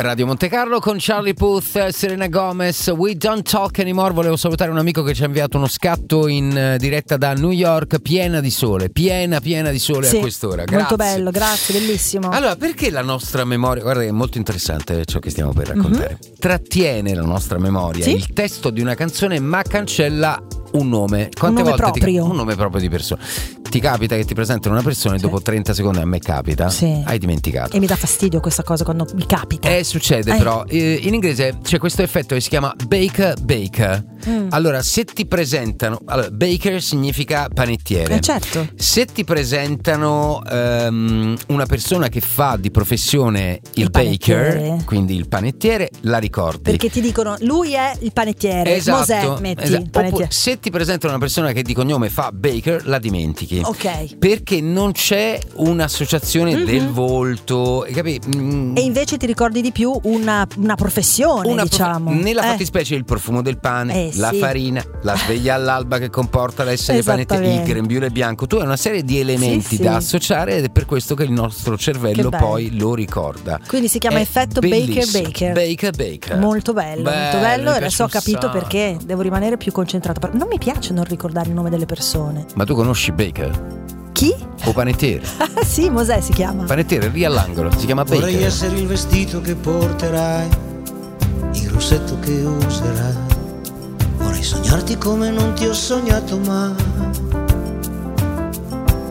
Radio Monte Carlo con Charlie Puth, Selena Gomez, We Don't Talk Anymore. Volevo salutare un amico che ci ha inviato uno scatto in diretta da New York, piena di sole, piena di sole, sì, a quest'ora. Grazie. Molto bello, grazie, bellissimo. Allora, perché la nostra memoria, guarda che è molto interessante ciò che stiamo per raccontare, trattiene la nostra memoria, sì, il testo di una canzone ma cancella un nome. Quante volte proprio. Un nome proprio di persona. Ti capita che ti presentano una persona e dopo 30 secondi, a me capita, hai dimenticato. E mi dà fastidio questa cosa quando mi capita. Succede però. In inglese c'è questo effetto che si chiama bake. Allora, se ti presentano, baker significa panettiere. Certo. Se ti presentano una persona che fa di professione il baker, quindi il panettiere, la ricordi. Perché ti dicono lui è il panettiere. Esatto. Mosè, metti il panettiere. Oppure, se ti presentano una persona che di cognome fa baker, la dimentichi. Ok. Perché non c'è un'associazione del volto, capi? E invece ti ricordi di più una professione, diciamo. Nella fattispecie il profumo del pane, la farina, la sveglia all'alba che comporta l'essere panettiere, il grembiule bianco. Tu hai una serie di elementi da associare ed è per questo che il nostro cervello poi lo ricorda. Quindi si chiama effetto Baker. Baker. Molto bello. Adesso ho capito perché devo rimanere più concentrata. Non mi piace non ricordare il nome delle persone. Ma tu conosci Baker? Chi? O panettiere? Sì, Mosè si chiama. Panettiere lì all'angolo, si chiama Baker. Vorrei essere il vestito che porterai, il rossetto che userai. Vorrei sognarti come non ti ho sognato mai.